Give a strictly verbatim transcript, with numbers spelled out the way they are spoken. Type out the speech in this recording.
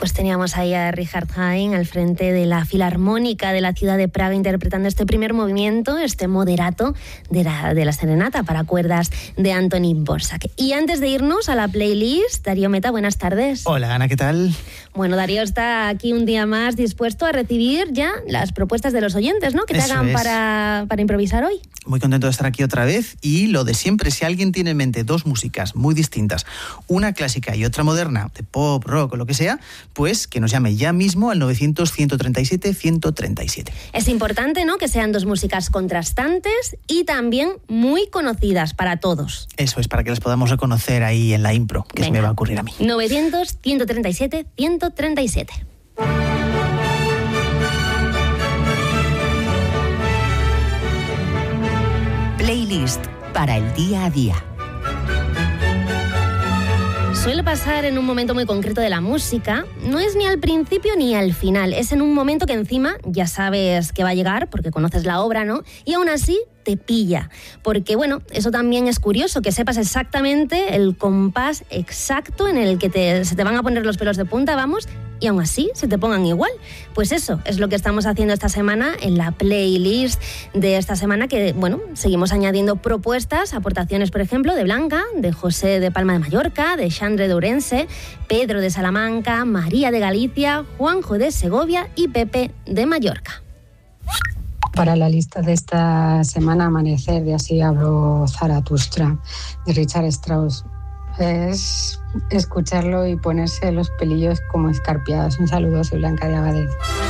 pues teníamos ahí a Richard Haydn al frente de la Filarmónica de la ciudad de Praga interpretando este primer movimiento, este moderato de la, de la serenata para cuerdas de Anthony Dvořák. Y antes de irnos a la playlist, Darío Meta, buenas tardes. Hola, Ana, ¿qué tal? Bueno, Darío está aquí un día más dispuesto a recibir ya las propuestas de los oyentes, ¿no? Que te Eso hagan es. para, para improvisar hoy. Muy contento de estar aquí otra vez y lo de siempre, si alguien tiene en mente dos músicas muy distintas, una clásica y otra moderna, de pop, rock o lo que sea, pues que nos llame ya mismo al novecientos, ciento treinta y siete, ciento treinta y siete. Es importante, ¿no?, que sean dos músicas contrastantes y también muy conocidas para todos. Eso es, para que las podamos reconocer ahí en la impro, que Venga. se me va a ocurrir a mí. novecientos, ciento treinta y siete, ciento treinta y siete. Playlist para el día a día. Suele pasar en un momento muy concreto de la música, no es ni al principio ni al final, es en un momento que encima ya sabes que va a llegar porque conoces la obra, ¿no? Y aún así te pilla, porque bueno, eso también es curioso, que sepas exactamente el compás exacto en el que te, se te van a poner los pelos de punta, vamos, y aún así se te pongan igual. Pues eso es lo que estamos haciendo esta semana en la playlist de esta semana, que bueno, seguimos añadiendo propuestas, aportaciones, por ejemplo, de Blanca, de José de Palma de Mallorca, de Xandre de Ourense, Pedro de Salamanca, María de Galicia, Juanjo de Segovia y Pepe de Mallorca. Para la lista de esta semana, Amanecer, de Así habló Zaratustra, de Richard Strauss. Es escucarlo y ponerse los pelillos como escarpiados. Un saludo, soy Blanca de Abadez.